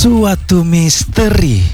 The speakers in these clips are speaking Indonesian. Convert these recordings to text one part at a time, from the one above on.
Suatu misteri.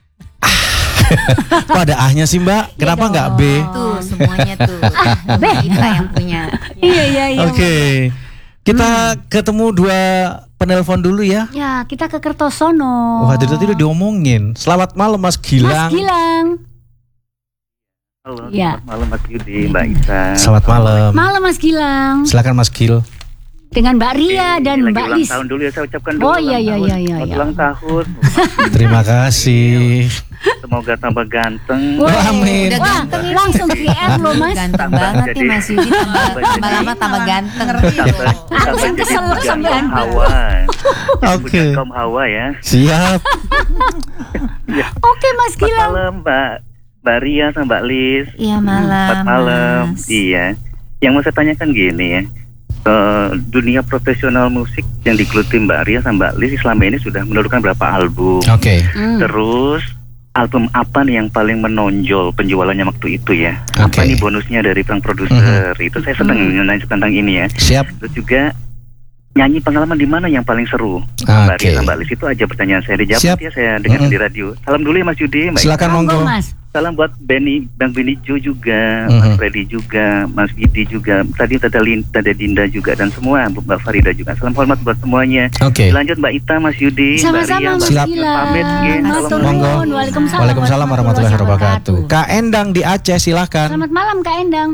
Kok ada A-nya sih Mbak? Kenapa nggak B? Tuh semuanya tuh B kita yang punya. Iya. Oke. Kita ketemu dua penelpon dulu ya. Ya, kita ke Kertosono. Wah, tadi udah diomongin. Selamat malam Mas Gilang. Mas Gilang. Halo, Ya. selamat malam Mas Yudi, Mbak Isa. Selamat malam. Malam Mas Gilang. Silakan Mas Gil. Dengan Mbak Ria dan Lagi Mbak ulang Lis. tahun dulu ya, saya ucapkan dulu. Oh, iya. Selamat ulang tahun. Terima kasih. Semoga tambah ganteng. Wah, amin. Udah Wah, ganteng ini. langsung GR loh Mas. Ganteng Tambah banget jadi- nih Mas Yudi, tambah lama tambah ganteng. Langsung keselak sampai kaum Anda. Hawa. Oke. Bukan kaum Hawa ya. Siap. Oke Mas Selamat Gilang. malam Mbak Ria sama Mbak Lis. Iya malam. Selamat malam. Mas. Iya. Yang mau saya tanyakan gini ya. Dunia profesional musik yang digeluti Mbak Ria sama Mbak Lis selama ini sudah menurunkan berapa album? Oke. Terus album apa nih yang paling menonjol penjualannya waktu itu ya? Oke. Apa nih bonusnya dari sang produser? Itu saya senang nanya tentang ini ya. Siap. Terus juga nyanyi pengalaman di mana yang paling seru? Mbak Ria sama Mbak Lis, itu aja pertanyaan saya. Dijawab Siap. ya, saya dengar di radio. Salam dulu ya Mas Yudi, Mbak. Silakan monggo. Mas. Salam buat Bang Beni Jo juga, Mhm. Mas Freddy juga, Mas Widi juga, tadi Tada Dinda juga, dan semua Mbak Farida juga. Salam hormat buat semuanya. Oke. Lanjut Mbak Ita, Mas Yudi, Mbak Sama-sama Ria, Mas Mbak Siap. Gilang. Pamit, nggih. Matur Monggo. nuwun. Waalaikumsalam. Waalaikumsalam warahmatullahi wabarakatuh. Kak Endang di Aceh, silakan. Selamat malam Kak Endang.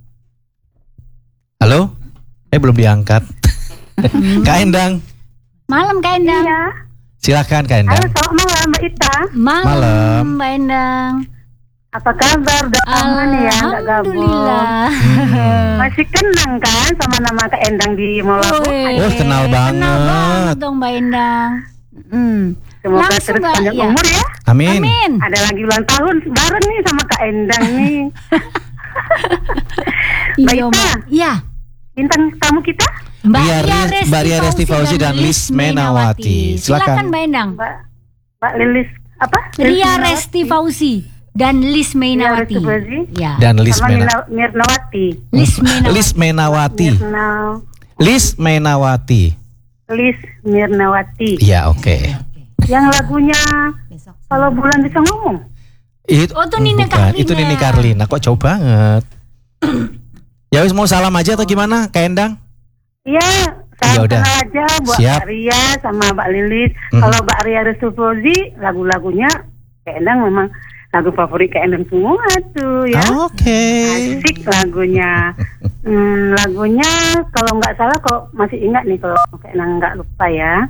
Halo? Belum diangkat. Kak Endang, Malam Kak Endang. Iya. silakan Kak Endang. Selamat malam Mbak Ita. Malam. Mbak Endang. Apa kabar? Udah lama nih ya nggak gabung. Alhamdulillah. Masih kenang kan sama nama Kak Endang di Molabu? Oh, kenal banget. Kenal banget dong Mbak Endang. Semoga Langsung, terus Mbak, panjang ya. umur ya. Amin. Amin. Ada lagi ulang tahun bareng nih sama Kak Endang nih. Mbak Iya, Ita, Mbak. Iya. bintang tamu kita Mbak Mbak Ria Resti Fauzi dan Lis Menawati. Silakan Silakan. Mbak Endang. Mbak Lilis apa? Ria Resti Fauzi dan Lis Menawati. Ria Resti Fauzi. Ya. Dan Lis Sama Menawati. Mirnawati. Lis Menawati. Lis Menawati. Lis Menawati. Lis Mirnawati. Iya, oke. Yang lagunya Kalau Bulan Bisa Ngomong. Oh, itu Nini bukan. Carlina. Itu Nini Carlina. Kok jauh banget. Ya wis, mau salam aja atau gimana Kak Endang? Iya, Ya saya udah. kenal aja buat Siap. Mbak Ria sama Mbak Lilis. Mhm. Kalau Mbak Ria Resti Fauzi, lagu-lagunya Kak Endang memang lagu favorit Kak Endang semua tuh ya. Oke. Asik lagunya. Lagunya kalau nggak salah, kalau masih ingat nih, kalau Kak Endang nggak lupa ya.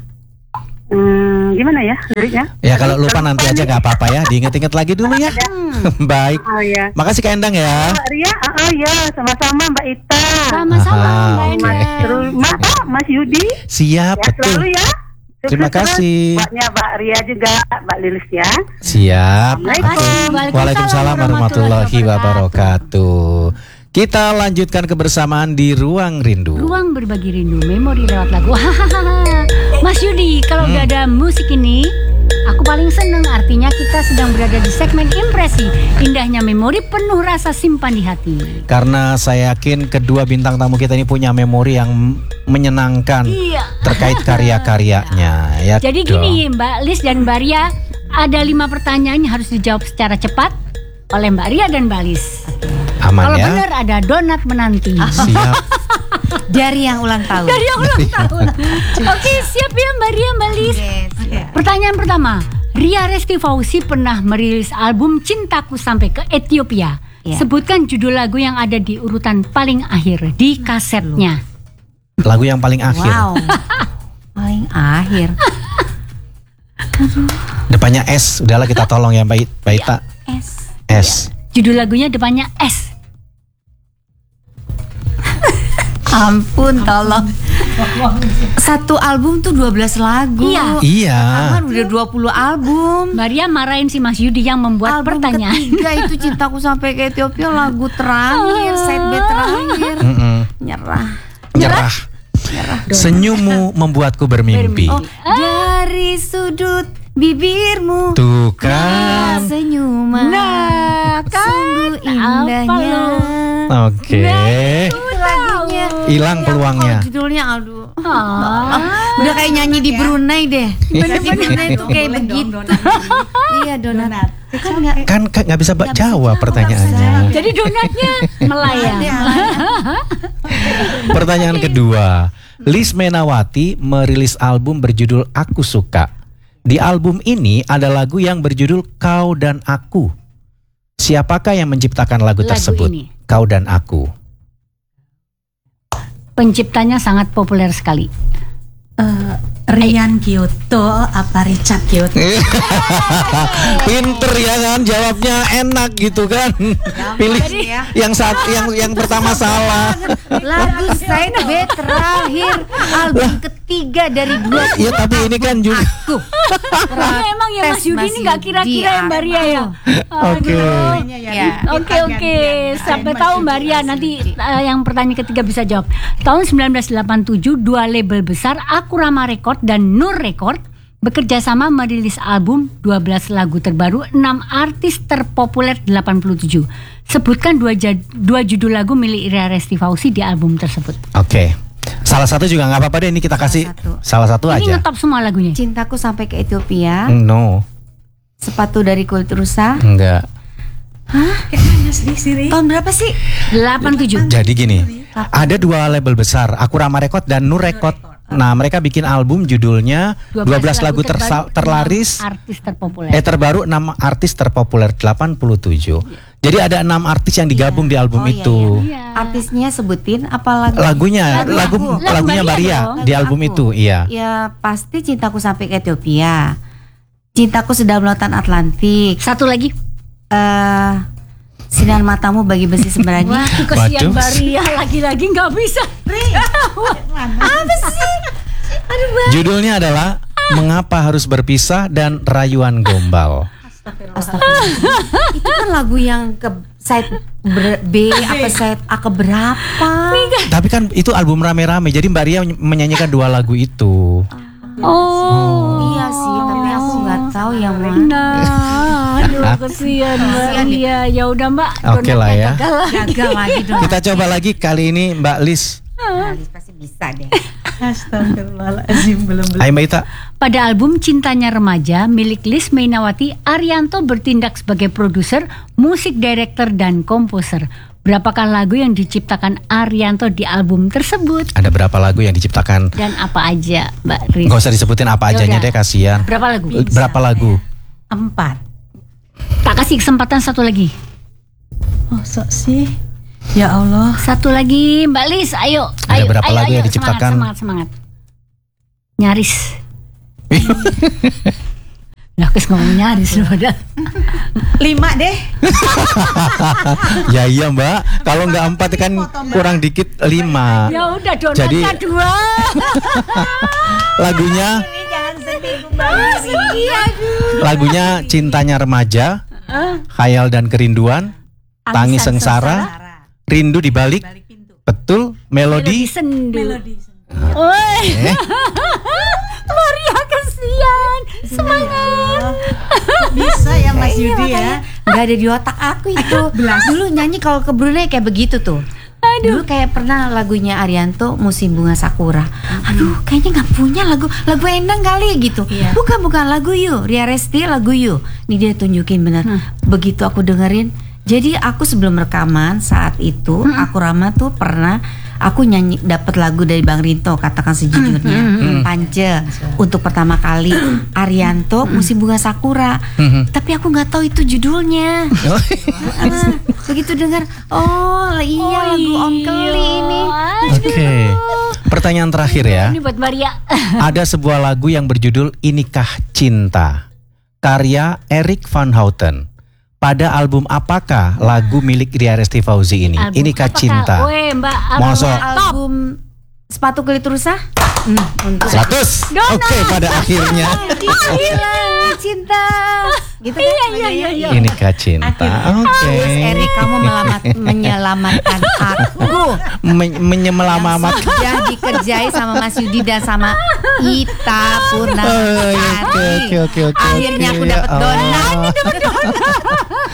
Gimana ya liriknya? Ya kalau lupa nanti aja nggak apa-apa ya. Diinget-inget lagi dulu ya. Baik. Oh ya. Makasih Kak Endang ya. Mbak Ria, ya sama-sama Mbak Ita. Sama-sama Aha, Mbak oke. Endang. Terus Mas Yudi. Siap, Ya, betul. selalu ya. Terima Sukses kasih. terus buatnya Mbak Ria juga, Mbak Lilis ya. Siap. Assalamualaikum. Waalaikumsalam warahmatullahi wabarakatuh. Kita lanjutkan kebersamaan di Ruang Rindu. Ruang berbagi rindu, memori lewat lagu. Hahaha. Mas Yudi, kalau udah ada musik ini, aku paling seneng. Artinya kita sedang berada di segmen impresi. Indahnya memori penuh rasa simpan di hati. Karena saya yakin kedua bintang tamu kita ini punya memori yang menyenangkan Iya. terkait karya-karyanya. Ya Jadi dong. gini Mbak Lis dan Mbak Ria, ada 5 pertanyaan yang harus dijawab secara cepat oleh Mbak Ria dan Mbak Lis. Aman Kalau ya. benar ada donat menanti. Siap. Dari yang ulang tahun. Dari yang ulang tahun. Oke, siap ya Mbak Ria, Mbak Lis. Pertanyaan pertama, Ria Resti Fauzi pernah merilis album Cintaku Sampai ke Ethiopia. Ya. Sebutkan judul lagu yang ada di urutan paling akhir di kasetnya. Lagu yang paling akhir. Wow. Paling akhir. Depannya S. Udahlah kita tolong ya Mbak Ita. S. Judul lagunya depannya S. Ampun, tolong. Satu album tuh 12 lagu. Iya. Iya. Kan udah 20 album. Mbak Ria marahin si Mas Yudi yang membuat Album pertanyaan. ketiga itu Cintaku Sampai ke Ethiopia, lagu terakhir, side B terakhir. Nyerah. Nyerah. Senyummu membuatku bermimpi. Oh, dari sudut bibirmu Tuh kan. senyuman Nah, kan sungguh indahnya. Oke. Itulah lagunya. Hilang peluangnya. Kalau judulnya aduh. Udah kayak nyanyi di Brunei deh. Di Brunei tuh kayak begitu. Iya, donat. Kan nggak bisa jawab pertanyaannya. Jadi donatnya melayang. Pertanyaan kedua, Liz Menawati merilis album berjudul Aku Suka. Di album ini ada lagu yang berjudul Kau dan Aku. Siapakah yang menciptakan lagu tersebut? Ini. Kau dan Aku. Penciptanya sangat populer sekali. Rian Kyoto apa Richard Kyoto? Pinter ya kan, jawabnya enak gitu kan. Pilih yang pertama salah. Lagu Side B terakhir album ketiga dari 2. Ya tapi ini kan juga. Ya, emang ya Mas Yudi ini nggak kira-kira ya Mbak Ria ya. Oke. Oke. Sampai tahu Mbak Ria nanti yang pertanyaan ketiga bisa jawab. Tahun 1987 dua label besar Akurama Record dan Nur Record bekerja sama merilis album 12 lagu terbaru 6 artis terpopuler 87. Sebutkan dua judul lagu milik Ria Resti Fauzi di album tersebut. Oke. Salah satu juga nggak apa-apa deh, ini kita kasih salah satu Ini aja. ngetop semua lagunya. Cintaku Sampai ke Ethiopia. No. Sepatu dari Kulit Rusa. Enggak. Tahun berapa sih? 87. Jadi gini, ada dua label besar, Akurama Record dan Nur Record. Nah, mereka bikin album judulnya 12 lagu terlaris artis terpopuler. terbaru 6 artis terpopuler 87. Jadi ada 6 artis yang digabung di album itu. Iya. Artisnya sebutin apa lagu? Lagunya Mbak Ria di album itu, iya. Ya pasti Cintaku Sampai ke Ethiopia. Cintaku Sedalam Lautan Atlantik. Satu lagi. Sinar Matamu Bagi Besi Sembrani. Wah, kesian Waduh. Mbak Ria lagi-lagi nggak bisa. Apa sih? Aduh, Bang. Judulnya adalah Mengapa Harus Berpisah dan Rayuan Gombal. Astagfirullah. Itu kan lagu yang ke side B apa side A keberapa? Tapi kan itu album rame-rame, jadi Mbak Ria menyanyikan dua lagu itu. Iya sih, tapi aku nggak tahu yang mana. Nah, aduh kesian Mbak Ria. Ya udah Mbak. Oke lah ya. Gagal lagi dong. Kita coba lagi kali ini Mbak Liz. Pasti bisa deh. Astagfirullahaladzim, belum. Ayo Mbak Ita. Pada album Cintanya Remaja milik Liz Menawati, Arianto bertindak sebagai produser, musik director dan komposer. Berapakah lagu yang diciptakan Arianto di album tersebut? Ada berapa lagu yang diciptakan? Dan apa aja, Mbak Riz? Gak usah disebutin apa ajanya Yaudah. deh, kasihan. Berapa lagu? Berapa lagu? 4. Tak kasih kesempatan satu lagi. Oh sok sih. Ya Allah. Satu lagi, Mbak Liz, ayo. Ada ayo, berapa ayo, lagu ayo. yang diciptakan? Semangat. Nyaris. Lah, kes ngomong nyaris loh. 5 deh. Ya iya Mbak, kalau nggak 4 kan kurang dikit 5. Ya udah, donatnya Jadi 2. lagunya Jangan sedih kembali. lagunya Cintanya Remaja, Khayal dan Kerinduan, Tangis Sengsara, Rindu di Balik, betul, Melodi. Sendu. Oi. Maria kesian. Semangat. Bisa ya Mas Yudi ya. Nggak ada di otak aku itu. Dulu nyanyi kalau ke Brunei kayak begitu tuh. Dulu kayak pernah lagunya Arianto Musim Bunga Sakura. Aduh, kayaknya nggak punya lagu Endang kali gitu. Iya. Bukan lagu You, Ria Resti lagu You. Nih dia tunjukin bener. Begitu aku dengerin. Jadi aku sebelum rekaman saat itu Akurama tuh pernah aku nyanyi dapat lagu dari Bang Rinto, Katakan Sejujurnya, Pance untuk pertama kali Arianto Musim Bunga Sakura. Tapi aku nggak tahu itu judulnya. Begitu dengar, oh iya lagu Om Keli ini. Oke. Pertanyaan terakhir ya. Ini buat Maria. Ada sebuah lagu yang berjudul Inikah Cinta, karya Erik van Houten. Pada album apakah lagu milik Ria Resti Fauzi ini? Inikah Cinta. Weh, Mbak. Masa? Album Sepatu Kulit Rusa. 100. Oke, pada akhirnya. Cinta. Gitu kan? Iya. Inikah Cinta. Oke. Erik, kamu menyelamatkan aku. Menyelamat. Sudah dikerjai sama Mas Yudi dan sama Ita Purnamawati. Oke. Akhirnya aku dapat donat.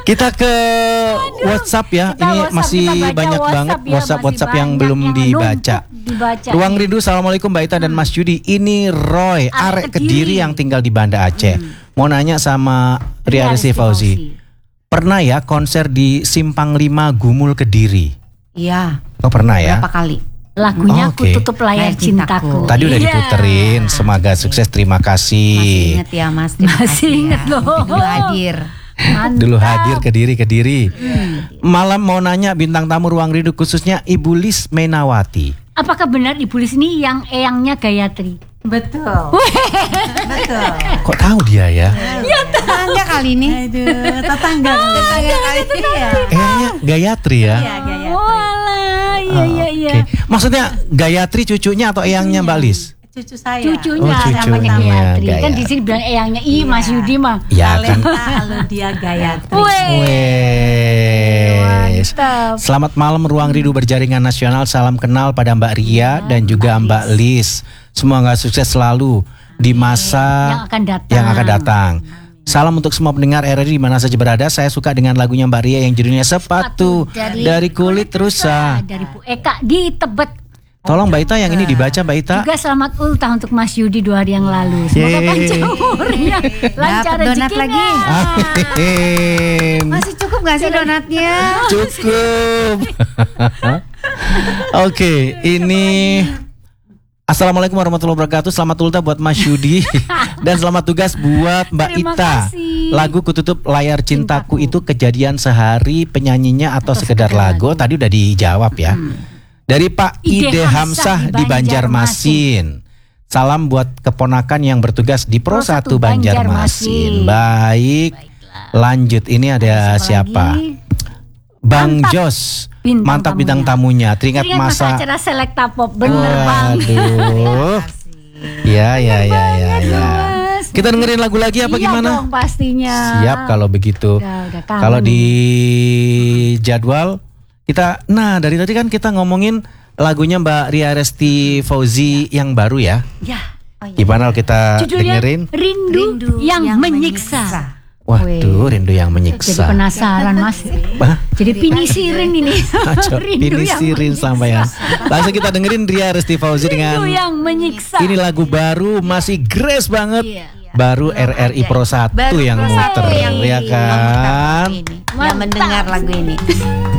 Kita ke WhatsApp ya. Kita Ini WhatsApp, masih kita baca banyak banget WhatsApp ya, WhatsApp masih yang banyak belum yang dibaca. numpuk dibaca. Ruang Rindu, Assalamualaikum Mbak Ita dan Mas Yudi. Ini Roy, arek Kediri yang tinggal di Banda Aceh. Mau nanya sama Ria Resti Fauzi. Pernah ya konser di Simpang 5 Gumul Kediri? Iya. Oh pernah ya? Berapa kali? Lagunya Oke. Ku Tutup Layar Layar Cintaku. Cintaku. Tadi udah Iya. diputerin. Semoga sukses. Terima kasih. Masih inget ya Mas. Terima Masih kasih inget ya. loh. Dulu hadir. Mantap. Dulu hadir Kediri. Malam mau nanya bintang tamu Ruang Rindu khususnya Ibu Lis Menawati. Apakah benar Ibu Lis ini yang eyangnya Gayatri? Betul. Betul. Kok tahu dia ya? Tetangga kali ini. Aduh, tetangga kali ini ya. Eyangnya Gayatri ya? Iya, Gayatri. Oh alah, iya. Oke. Maksudnya Gayatri cucunya atau eyangnya Mbak Lis? Cucu saya. Cucunya Oh, cucunya namanya Gayatri. Kan Gayatri. di sini bilang eyangnya Mas Yudi mah. Ya kan. Kalau dia Gayatri. Wes. Mantap. Selamat malam Ruang Rindu Berjaringan Nasional. Salam kenal pada Mbak Ria dan juga Mbak Lis. Semoga sukses selalu di masa yang akan datang. Salam untuk semua pendengar RRI di mana saja berada. Saya suka dengan lagunya Mbak Ria yang judulnya Sepatu dari Kulit Rusa. Dari Bu Eka di Tebet. Tolong Mbak Ita yang ini dibaca Mbak Ita. Juga selamat ultah untuk Mas Yudi 2 hari yang lalu. Semoga Yeay. panjang umurnya, lancar Dapat donat rezekinya. lagi. Amin. Masih cukup gak sih donatnya? Cukup. Oke, ini Assalamualaikum warahmatullahi wabarakatuh. Selamat ultah buat Mas Yudi dan selamat tugas buat Mbak Terima Ita. kasih. Lagu Ku Tutup Layar Cintaku itu kejadian sehari, penyanyinya atau sekedar lagu? Tadi udah dijawab ya. Dari Pak Ide Hamsah di Banjarmasin. Salam buat keponakan yang bertugas di Pro 1 Banjarmasin. Baik. Lanjut, ini ada siapa? Bang Mantap. Jos. Bintang Mantap bintang tamunya. Teringat Teringat masa masa. acara Selekta Pop. Bener banget. Waduh. Ya. Mas. Kita dengerin lagu lagi apa Iya gimana? dong pastinya. Siap kalau begitu. Udah kangen. Kalau di jadwal kita, nah dari tadi kan kita ngomongin lagunya Mbak Ria Resti Fauzi yang baru ya. Ya. Gimana kalau kita Judulnya dengerin? Rindu, yang menyiksa. Waduh, rindu yang Jadi menyiksa. penasaran Mas. Hah? Jadi pinisirin ini. Aco, Rindu yang pinisirin sampean. Langsung kita dengerin Ria Resti Fauzi dengan Rindu yang menyiksa. ini lagu baru, masih grace banget. Iya. Baru RRI Pro 1 Baru yang Pro 1 muter, yang ya kan? ini, yang mendengar lagu ini.